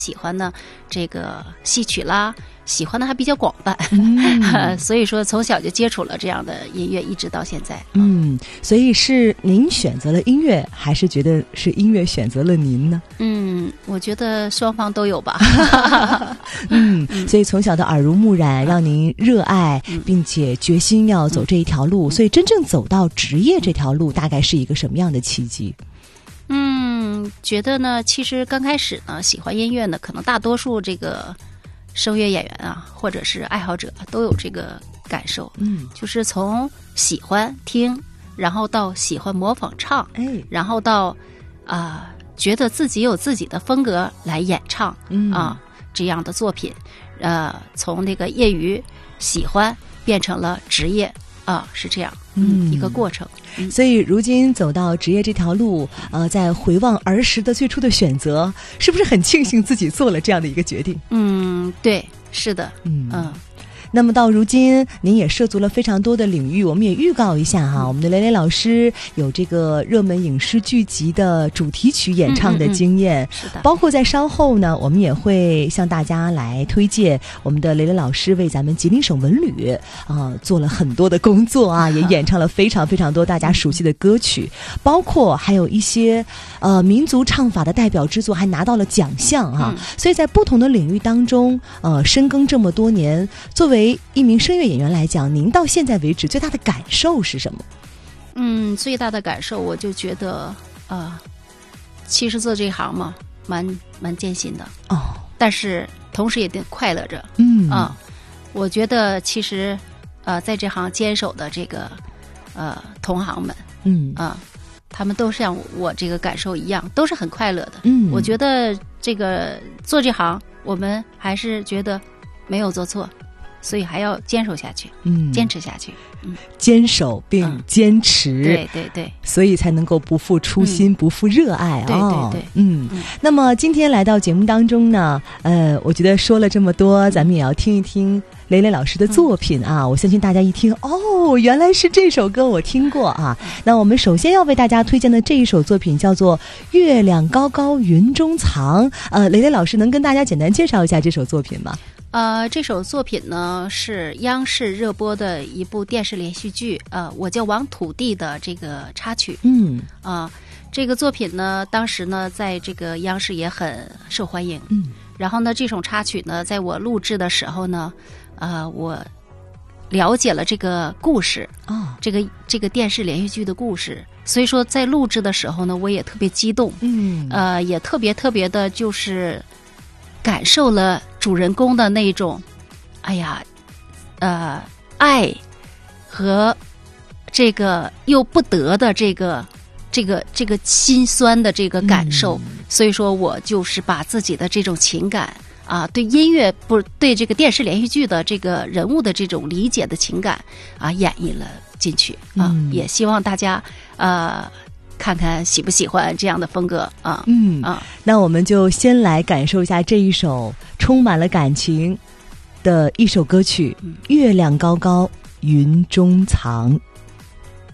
喜欢呢这个戏曲啦，喜欢的还比较广泛，所以说从小就接触了这样的音乐，一直到现在。 所以是您选择了音乐，还是觉得是音乐选择了您呢？ 我觉得双方都有吧。 所以从小的耳濡目染，让您热爱，并且决心要走这一条路。所以真正走到职业这条路，大概是一个什么样的契机？ 觉得呢，其实刚开始呢，喜欢音乐呢，可能大多数这个声乐演员啊，或者是爱好者都有这个感受。就是从喜欢听，然后到喜欢模仿唱，然后到觉得自己有自己的风格来演唱这样的作品，从那个业余喜欢变成了职业是这样一个过程。 所以如今走到职业这条路，在回望儿时的最初的选择，是不是很庆幸自己做了这样的一个决定？ 对，是的。 那么到如今您也涉足了非常多的领域，我们也预告一下哈，我们的雷雷老师有这个热门影视剧集的主题曲演唱的经验， 是的， 包括在稍后呢，我们也会向大家来推荐我们的雷雷老师为咱们吉林省文旅做了很多的工作啊，也演唱了非常非常多大家熟悉的歌曲，包括还有一些民族唱法的代表之作还拿到了奖项啊。所以在不同的领域当中深耕这么多年，作为一名声乐演员来讲，您到现在为止最大的感受是什么？ 最大的感受我就觉得其实做这行嘛蛮艰辛的但是同时也得快乐着。我觉得其实在这行坚守的这个同行们他们都像我这个感受一样，都是很快乐的。我觉得这个做这行我们还是觉得没有做错，所以还要坚守下去，坚持下去， 坚守并坚持， 对对对， 所以才能够不负初心，不负热爱对对对， 那么今天来到节目当中呢，我觉得说了这么多，咱们也要听一听雷雷老师的作品啊。我相信大家一听，原来是这首歌我听过啊。那我们首先要为大家推荐的这一首作品叫做《月亮高高云中藏》。雷雷老师能跟大家简单介绍一下这首作品吗？ 这首作品呢是央视热播的一部电视连续剧我叫王土地的这个插曲。这个作品呢当时呢在这个央视也很受欢迎。然后呢这首插曲呢在我录制的时候呢我了解了这个故事这个电视连续剧的故事，所以说在录制的时候呢我也特别激动。也特别的就是感受了主人公的那种爱和这个又不得的这个心酸的这个感受。所以说我就是把自己的这种情感对音乐对这个电视连续剧的这个人物的这种理解的情感演绎了进去也希望大家看看喜不喜欢这样的风格那我们就先来感受一下这一首充满了感情的一首歌曲《月亮高高云中藏》。